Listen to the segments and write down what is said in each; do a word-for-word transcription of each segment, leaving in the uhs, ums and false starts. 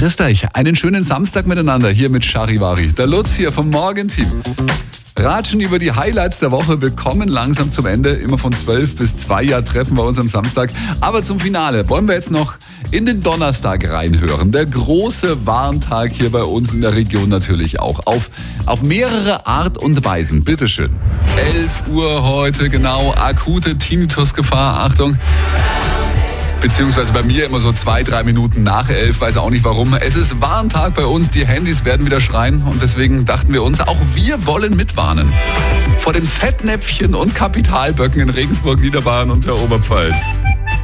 Grüß euch, einen schönen Samstag miteinander hier mit Charivari. Der Lutz hier vom Morgenteam. Ratschen über die Highlights der Woche. Wir kommen langsam zum Ende. Immer von zwölf bis zwei Uhr treffen wir uns am Samstag. Aber zum Finale wollen wir jetzt noch in den Donnerstag reinhören. Der große Warntag hier bei uns in der Region natürlich auch. Auf, auf mehrere Art und Weisen. Bitteschön. elf Uhr heute genau. Akute Tinnitusgefahr. Achtung. Beziehungsweise bei mir immer so zwei, drei Minuten nach elf, weiß auch nicht warum. Es ist Warntag bei uns, die Handys werden wieder schreien und deswegen dachten wir uns, auch wir wollen mitwarnen. Vor den Fettnäpfchen und Kapitalböcken in Regensburg, Niederbayern und der Oberpfalz.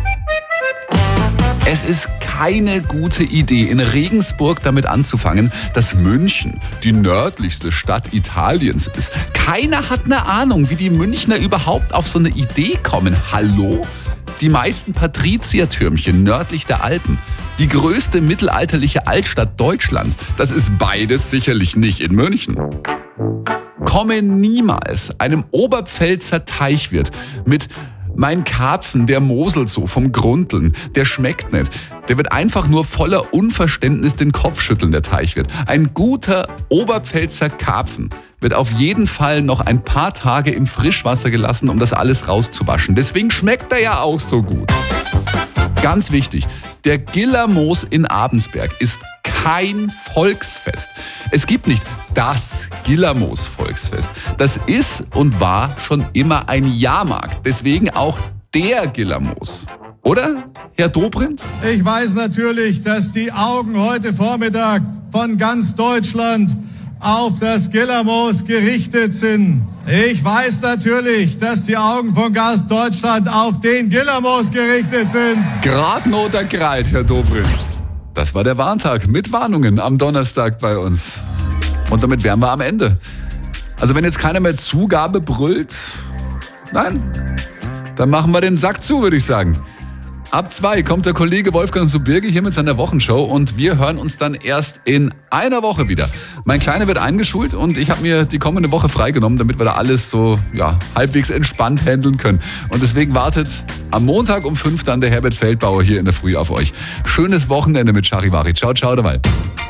Es ist keine gute Idee, in Regensburg damit anzufangen, dass München die nördlichste Stadt Italiens ist. Keiner hat eine Ahnung, wie die Münchner überhaupt auf so eine Idee kommen. Hallo? Die meisten Patriziertürmchen nördlich der Alpen. Die größte mittelalterliche Altstadt Deutschlands. Das ist beides sicherlich nicht in München. Komme niemals einem Oberpfälzer Teichwirt mit mein Karpfen, der moselt so vom Grundeln, der schmeckt nicht. Der wird einfach nur voller Unverständnis den Kopf schütteln, der Teichwirt. Ein guter Oberpfälzer Karpfen wird auf jeden Fall noch ein paar Tage im Frischwasser gelassen, um das alles rauszuwaschen. Deswegen schmeckt er ja auch so gut. Ganz wichtig, der Gillermoos in Abensberg ist kein Volksfest. Es gibt nicht das Gillermoos-Volksfest. Das ist und war schon immer ein Jahrmarkt. Deswegen auch der Gillermoos. Oder, Herr Dobrindt? Ich weiß natürlich, dass die Augen heute Vormittag von ganz Deutschland auf das Gillermoos gerichtet sind. Ich weiß natürlich, dass die Augen von ganz Deutschland auf den Gillermoos gerichtet sind. Gradnoter Greit, Herr Dobrindt. Das war der Warntag mit Warnungen am Donnerstag bei uns. Und damit wären wir am Ende. Also wenn jetzt keiner mehr Zugabe brüllt, nein, dann machen wir den Sack zu, würde ich sagen. Ab zwei kommt der Kollege Wolfgang Subirge hier mit seiner Wochenshow und wir hören uns dann erst in einer Woche wieder. Mein Kleiner wird eingeschult und ich habe mir die kommende Woche freigenommen, damit wir da alles so ja, halbwegs entspannt handeln können. Und deswegen wartet am Montag um fünf dann der Herbert Feldbauer hier in der Früh auf euch. Schönes Wochenende mit Charivari. Ciao, ciao dabei.